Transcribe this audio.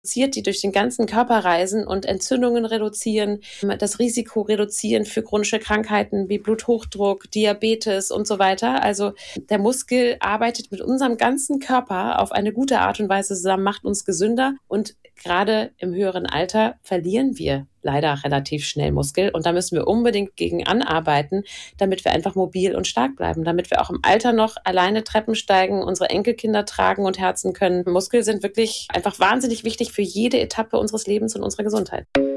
die durch den ganzen Körper reisen und Entzündungen reduzieren, das Risiko reduzieren für chronische Krankheiten wie Bluthochdruck, Diabetes und so weiter. Also der Muskel arbeitet mit unserem ganzen Körper auf eine gute Art und Weise zusammen, macht uns gesünder, und gerade im höheren Alter verlieren wir leider relativ schnell Muskel, und da müssen wir unbedingt gegen anarbeiten, damit wir einfach mobil und stark bleiben, damit wir auch im Alter noch alleine Treppen steigen, unsere Enkelkinder tragen und herzen können. Muskel sind wirklich einfach wahnsinnig wichtig für jede Etappe unseres Lebens und unserer Gesundheit.